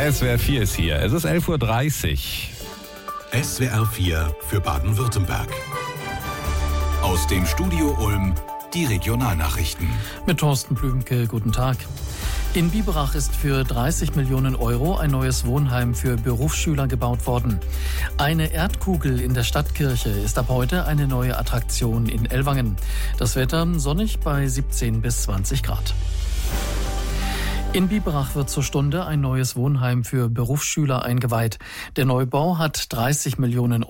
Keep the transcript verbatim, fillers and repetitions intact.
S W R vier ist hier. Es ist elf Uhr dreißig. S W R vier für Baden-Württemberg. Aus dem Studio Ulm die Regionalnachrichten. Mit Thorsten Blümke, guten Tag. In Biberach ist für dreißig Millionen Euro ein neues Wohnheim für Berufsschüler gebaut worden. Eine Erdkugel in der Stadtkirche ist ab heute eine neue Attraktion in Ellwangen. Das Wetter sonnig bei siebzehn bis zwanzig Grad. In Biberach wird zur Stunde ein neues Wohnheim für Berufsschüler eingeweiht. Der Neubau hat dreißig Millionen